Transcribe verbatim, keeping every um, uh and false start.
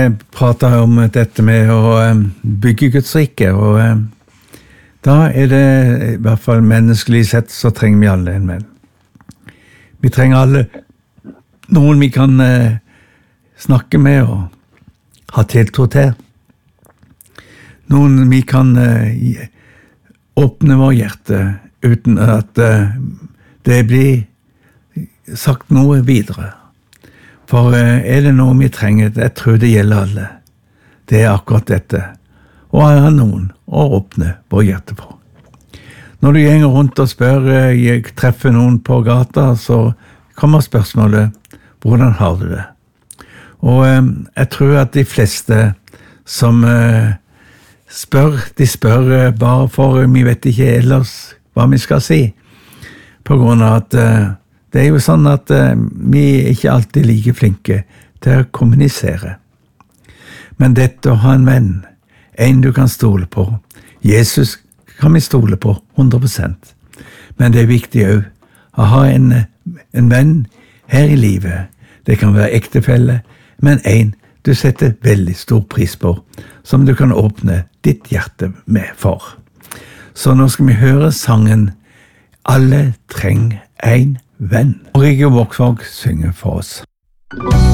pratet om dette med å bygge Guds rike, og da er det i hvert fall menneskelig sett så trenger vi alle en venn. Vi trenger alle noen vi kan snakke med og ha tiltro til. Noen vi kan åpne vår hjerte uten at det blir sagt noe videre. For er det noe vi trenger, jeg tror det gjelder alle. Det er akkurat dette. Og jeg har noen å åpne vår hjerte på. Når du gjenger rundt og spør, jeg treffer noen på gata, så kommer spørsmålet, hvordan har du det? Og jeg tror at de fleste som spør, de spør bare for vi vet ikke ellers hva vi skal si. På grunn av at det er jo sånn at uh, vi er ikke alltid like flinke til å kommunisere. Men dette å ha en venn, en du kan stole på, Jesus kan vi stole på hundre prosent. Men det er viktig også å ha en, en venn her i livet. Det kan være ektefelle, men en du setter veldig stor pris på, som du kan åpne ditt hjerte med for. Så nå skal vi høre sangen «Alle trenger en venn». Og Rigge Vågsvåg synger for oss.